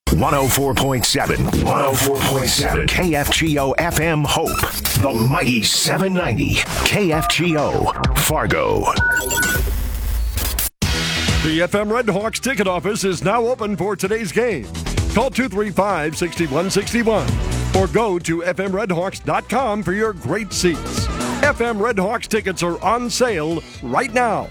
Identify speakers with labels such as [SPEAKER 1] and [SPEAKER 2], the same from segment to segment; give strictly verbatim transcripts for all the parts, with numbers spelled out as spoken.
[SPEAKER 1] one oh four point seven, one oh four point seven K F G O F M Hope, the mighty seven ninety K F G O Fargo.
[SPEAKER 2] The F M Redhawks ticket office is now open for today's game. Call two three five, six one six one or go to f m redhawks dot com for your great seats. F M Redhawks tickets are on sale right now.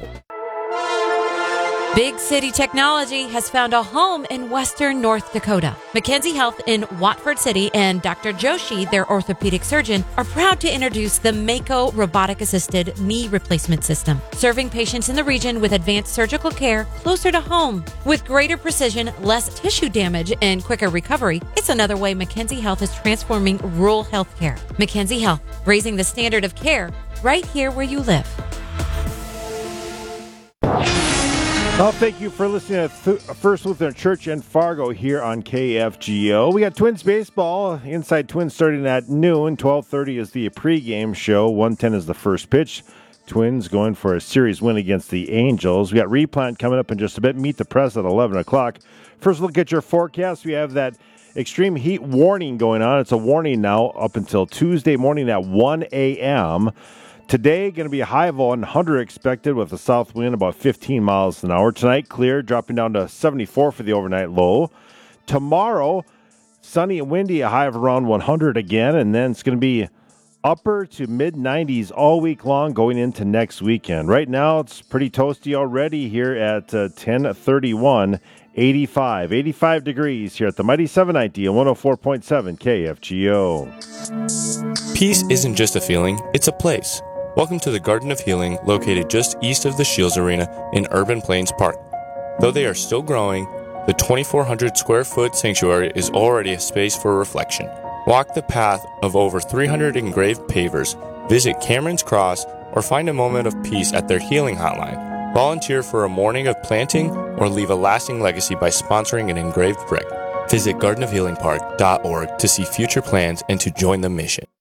[SPEAKER 3] Big City Technology has found a home in western North Dakota. Mackenzie Health in Watford City and Doctor Joshi, their orthopedic surgeon, are proud to introduce the Mako robotic-assisted knee replacement system, serving patients in the region with advanced surgical care closer to home. With greater precision, less tissue damage, and quicker recovery, it's another way Mackenzie Health is transforming rural health care. Mackenzie Health, raising the standard of care right here where you live.
[SPEAKER 4] Well, thank you for listening to Th- First Lutheran Church in Fargo here on K F G O. We got Twins baseball. Inside Twins starting at noon. twelve thirty is the pregame show. one ten is the first pitch. Twins going for a series win against the Angels. We got Replant coming up in just a bit. Meet the Press at eleven o'clock. First look at your forecast. We have that extreme heat warning going on. It's a warning now up until Tuesday morning at one a.m. Today, going to be a high of one hundred expected with a south wind about fifteen miles an hour. Tonight, clear, dropping down to seventy-four for the overnight low. Tomorrow, sunny and windy, a high of around one hundred again. And then it's going to be upper to mid nineties all week long going into next weekend. Right now, it's pretty toasty already here at uh, ten thirty-one, eighty-five. eighty-five degrees here at the Mighty seven ninety and one oh four point seven K F G O.
[SPEAKER 5] Peace isn't just a feeling, it's a place. Welcome to the Garden of Healing, located just east of the Shields Arena in Urban Plains Park. Though they are still growing, the twenty-four hundred square foot sanctuary is already a space for reflection. Walk the path of over three hundred engraved pavers, visit Cameron's Cross, or find a moment of peace at their healing hotline. Volunteer for a morning of planting or leave a lasting legacy by sponsoring an engraved brick. Visit garden of healing park dot org to see future plans and to join the mission.